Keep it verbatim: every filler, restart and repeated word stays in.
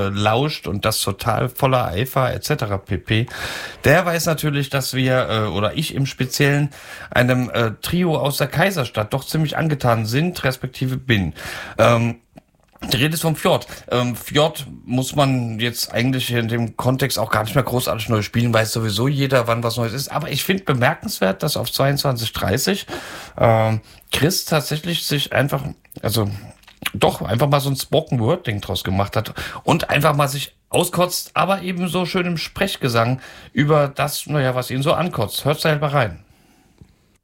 lauscht und das total voller Eifer et cetera pp. Der weiß natürlich, dass wir, äh, oder ich im Speziellen, einem äh, Trio aus der Kaiserstadt doch ziemlich angetan sind, respektive bin. Ähm, Die Rede ist vom Fjord. Ähm, Fjord muss man jetzt eigentlich in dem Kontext auch gar nicht mehr großartig neu spielen, weiß sowieso jeder, wann was Neues ist. Aber ich finde bemerkenswert, dass auf zweiundzwanzig dreißig ähm, Chris tatsächlich sich einfach, also doch einfach mal so ein Spoken-Word-Ding draus gemacht hat und einfach mal sich auskotzt, aber eben so schön im Sprechgesang über das, naja, was ihn so ankotzt. Hört selber rein.